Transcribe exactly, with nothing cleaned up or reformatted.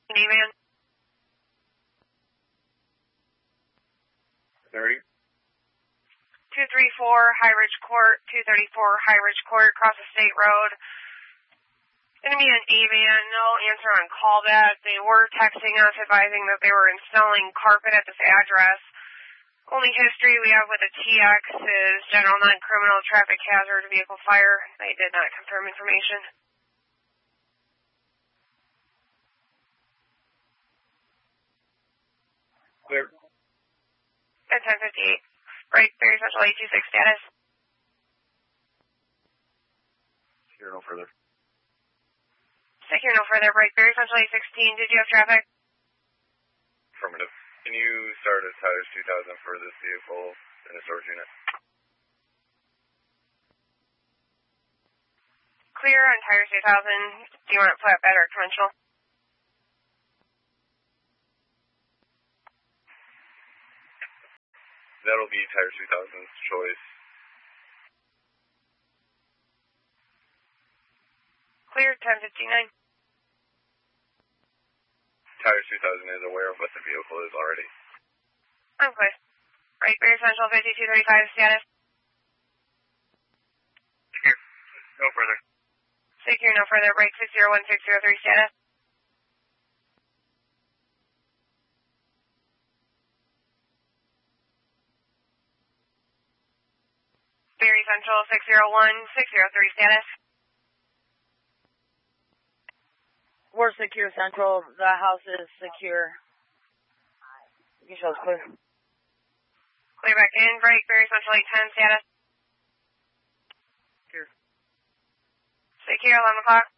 Neiman. thirty. two thirty-four High Ridge Court, two thirty-four High Ridge Court, across the state road. Going to be an A-van, no answer on callback. They were texting us advising that they were installing carpet at this address. Only history we have with the T X is general non-criminal traffic hazard vehicle fire. They did not confirm information. Clear. At ten fifty-eight. Right, Berry Central eight two six status. Here, no further. Secure no further. Break Berry Central eight sixteen. Did you have traffic? Affirmative. Can you start as high as two thousand for this vehicle in the storage unit? Clear on tires two thousand. Do you want it flatbed or conventional? That'll be tires two thousand's choice. Clear ten fifty-nine. Tires two thousand is aware of what the vehicle is already. I'm clear. Right, Berry Central fifty-two thirty-five status. Secure. No further. Secure no further. Break six zero one six zero three status. Berry Central six zero one six zero three status. We're secure, Central. The house is secure. You show us clear. Clear back in. Break Berry Central eight ten status. Secure. Secure eleven o'clock.